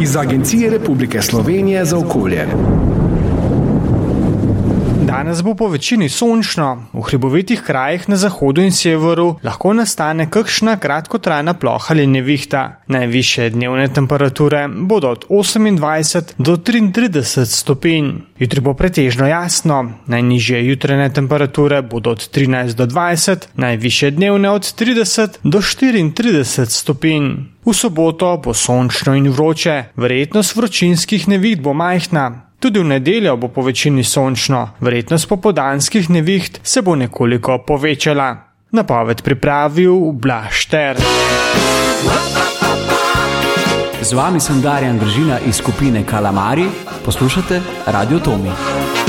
iz Agencije Republike Slovenije za okolje. Danes bo po večini sončno, v hribovitih krajih na zahodu in severu lahko nastane kakšna kratkotrajna ploha ali nevihta. Najvišje dnevne temperature bodo od 28 do 33 stopinj. Jutri bo pretežno jasno, najnižje jutrajne temperature bodo od 13 do 20, najvišje dnevne od 30 do 34 stopinj. V soboto bo sončno in vroče, verjetnost vročinskih neviht bo majhna. Tudi v nedeljo bo po večini sončno, verjetnost popoldanskih neviht se bo nekoliko povečala. Napoved pripravil Blaž Šter. Z vami sem Darjan Gržina iz skupine Kalamari, poslušate Radio Tomi.